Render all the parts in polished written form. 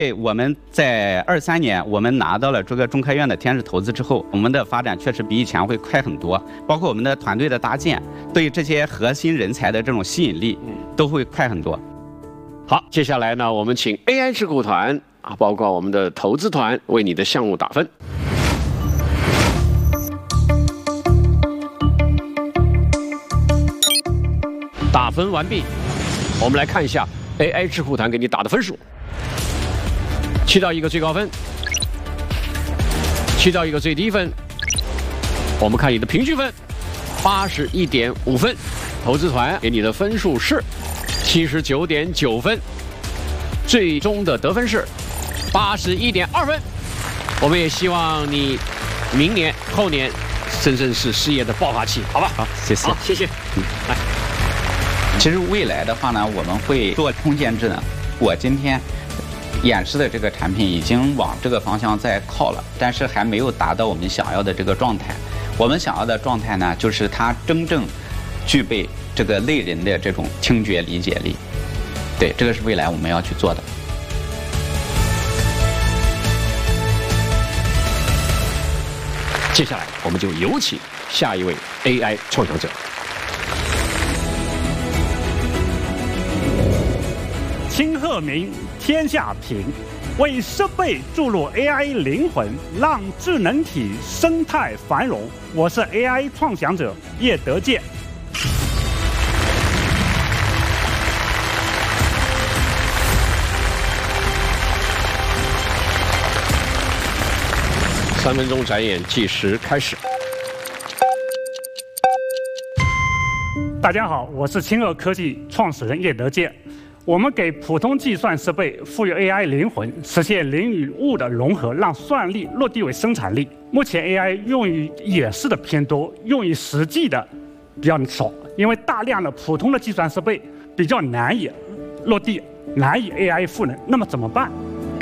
我们在23年，我们拿到了这个中科院的天使投资之后，我们的发展确实比以前会快很多，包括我们的团队的搭建，对这些核心人才的这种吸引力都会快很多。 好，接下来呢，我们请 AI 智库团啊，包括我们的投资团为你的项目打分。打分完毕，我们来看一下 AI 智库团给你打的分数。7到1个最高分，7到1个最低分。我们看你的平均分，81.5分。投资团给你的分数是79.9分，最终的得分是81.2分。我们也希望你明年、后年真正是事业的爆发期，好吧？ 好，谢谢。 好，谢谢。来， 其实未来的话呢，我们会做空间智能。我今天演示的这个产品已经往这个方向在靠了，但是还没有达到我们想要的这个状态。我们想要的状态呢，就是它真正具备这个类人的这种听觉理解力。对，这个是未来我们要去做的。 接下来我们就有请下一位 AI 创想者。 清鹤鸣，天下平，为设备注入 AI 灵魂，让智能体生态繁荣。我是 AI 创想者叶德健。 3分钟展演计时开始。 大家好，我是清鹤科技创始人叶德健。我们给普通计算设备赋予 AI 灵魂，实现人与物的融合，让算力落地为生产力。目前 AI 用于演示的偏多，用于实际的比较少，因为大量的普通的计算设备比较难以落地，难以 AI 赋能。那么怎么办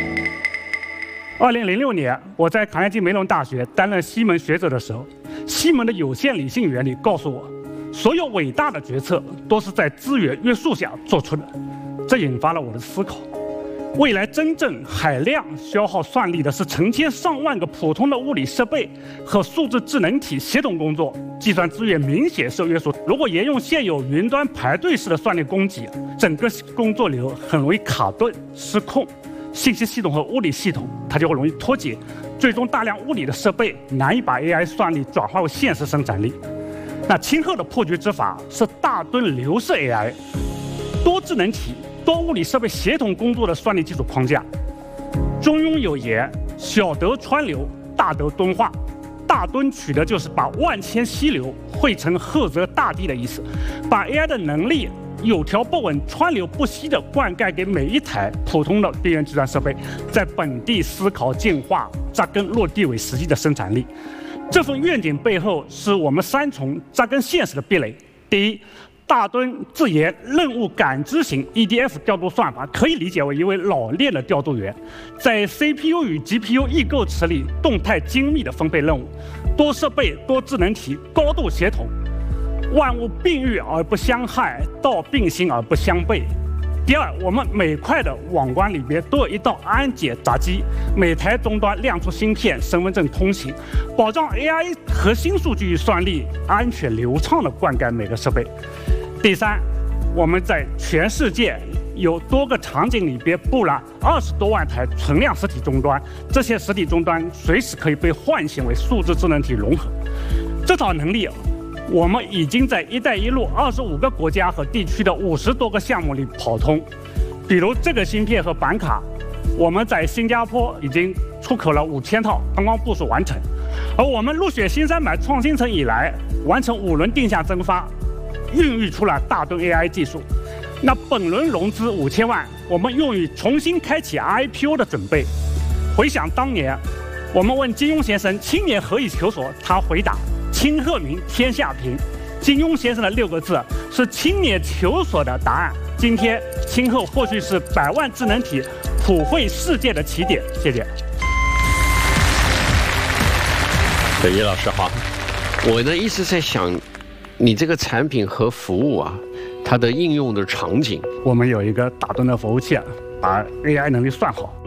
？2006年，我在卡内基梅隆大学担任西门学者的时候，西门的有限理性原理告诉我，所有伟大的决策都是在资源约束下做出的。这引发了我的思考：未来真正海量消耗算力的是成千上万个普通的物理设备和数字智能体协同工作，计算资源明显受约束。如果沿用现有云端排队式的算力供给，整个工作流很容易卡顿失控。信息系统和物理系统它就会容易脱节，最终大量物理的设备难以把 AI 算力转化为现实生产力。那清鹤的破局之法是大吨流式 AI， 多智能体、多物理设备协同工作的算力基础框架。中庸有言：小得川流，大得敦化。大敦取的就是把万千溪流汇成赫泽大地的意思，把 AI 的能力有条不紊、川流不息地灌溉给每一台普通的边缘计算设备，在本地思考、进化、扎根、落地为实际的生产力。这份愿景背后是我们3重扎根现实的壁垒。第一，大敦自研任务感知型 EDF 调度算法，可以理解为一位老练的调度员，在 CPU 与 GPU 异构池里动态精密地分配任务，多设备、多智能体高度协同。万物并育而不相害，道并行而不相悖。第二，我们每块的网关里边都有一道安检闸机，每台终端亮出芯片、身份证通行，保障 AI 核心数据算力安全流畅地灌溉每个设备。第三，我们在全世界有多个场景里边布了20多万台存量实体终端，这些实体终端随时可以被唤醒为数字智能体融合。这套能力我们已经在“一带一路”25个国家和地区的50多个项目里跑通。比如这个芯片和板卡，我们在新加坡已经出口了5000套，刚刚部署完成。而我们入选新三板创新城以来，完成5轮定向增发，孕育出了大吨 AI 技术。那本轮融资5000万，我们用于重新开启 IPO 的准备。回想当年，我们问金庸先生青年何以求索，他回答：清鹤鸣，天下平。金庸先生的6个字是青年求索的答案。今天清鹤或许是100万智能体普惠世界的起点。谢谢。 叶老师好，我呢一直在想，你这个产品和服务啊，它的应用的场景。 我们有一个大吨的服务器，把 AI 能力算好。